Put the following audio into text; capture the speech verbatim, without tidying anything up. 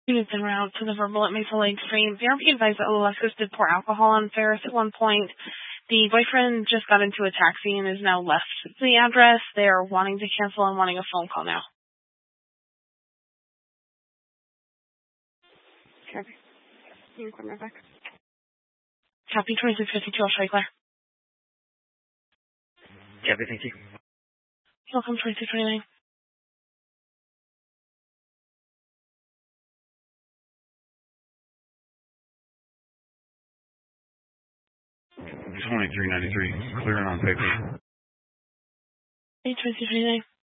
Units en route to the verbal at Maple Lake Stream. V R P advised that Alexis did pour alcohol on Ferris at one point. The boyfriend just got into a taxi and is now left the address. They are wanting to cancel and wanting a phone call now. Copy. You can call me back. Copy twenty-six fifty-two, I'll show you, Claire. Copy, thank you. Welcome, twenty-six twenty-nine. twenty-three ninety-three, clear on paper. Hey, twenty-six twenty-nine.